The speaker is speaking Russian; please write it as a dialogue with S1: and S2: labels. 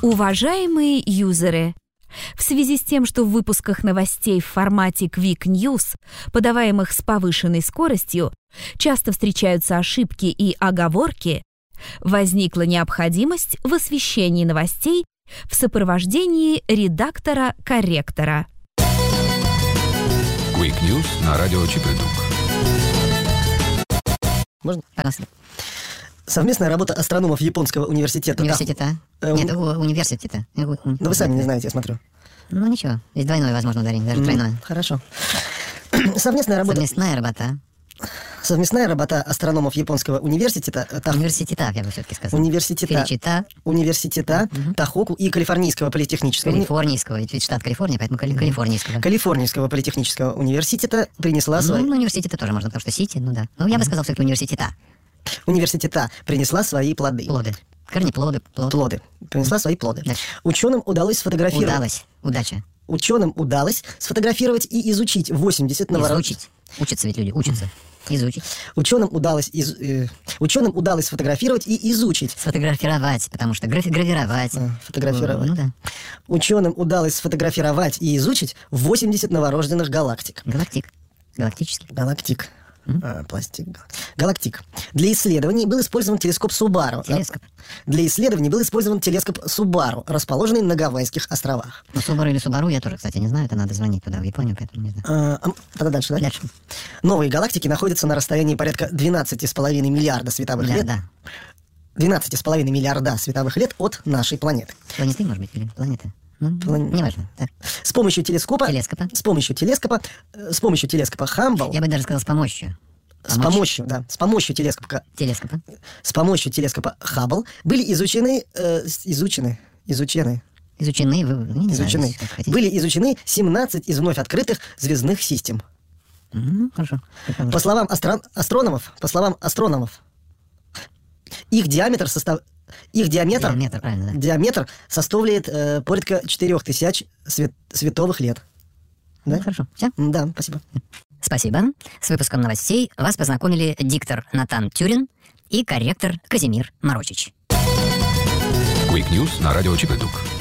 S1: Уважаемые юзеры, в связи с тем, что в выпусках новостей в формате Quick News, подаваемых с повышенной скоростью, часто встречаются ошибки и оговорки, возникла необходимость в освещении новостей в сопровождении редактора-корректора.
S2: Quick News на радио Чип и Дук.
S3: Можно?
S4: Пожалуйста.
S3: Совместная работа астрономов Японского университета.
S4: Университета? Нет, университета.
S3: Ну, вы сами не знаете, я смотрю.
S4: Ну, ничего. Здесь двойное, возможно, ударение, даже тройное.
S3: Хорошо. Совместная работа астрономов Японского университета.
S4: Университета, я бы все-таки сказал.
S3: Университета Тохоку и Калифорнийского политехнического.
S4: Ведь штат Калифорния, поэтому Калифорнийского.
S3: Калифорнийского политехнического университета принесла свои...
S4: Ну, университета тоже можно, потому что Сити, ну да. Ну, я бы сказал все-таки университета.
S3: Университета принесла свои плоды.
S4: Корнеплоды.
S3: Плоды. Принесла свои плоды.
S4: Дальше.
S3: Ученым удалось сфотографировать...
S4: Удача.
S3: Ученым удалось сфотографировать и изучить 80 новорожденных...
S4: Учатся ведь люди, учатся. Изучить.
S3: Ученым удалось сфотографировать и изучить.
S4: Сфотографировать, потому что гравировать.
S3: Фотографировать.
S4: Ну да.
S3: Ученым удалось сфотографировать и изучить 80 новорожденных галактик.
S4: Галактический.
S3: Галактик. Для исследований был использован телескоп Субару. Расположенный на Гавайских островах.
S4: Ну, Субару или Субару, я тоже, кстати, не знаю. Это надо звонить туда, в Японию, поэтому не знаю.
S3: Тогда дальше, да?
S4: Дальше.
S3: Новые галактики находятся на расстоянии порядка 12,5 миллиарда световых лет. 12,5 миллиарда световых лет от нашей планеты.
S4: Планеты, может быть, или планеты? Неважно. Так.
S3: С помощью телескопа Хамбл.
S4: Я бы даже сказал с помощью.
S3: С помощью телескопа Хаббл были были изучены 17 из вновь открытых звездных систем.
S4: Хорошо.
S3: По словам астрономов, их диаметр составляет порядка 4000 световых лет. Да?
S4: Хорошо. Все?
S3: Да, спасибо.
S4: Спасибо. С выпуском новостей вас познакомили диктор Натан Тюрин и корректор Казимир Марочич.
S2: Quick News на радио Чип и Дук.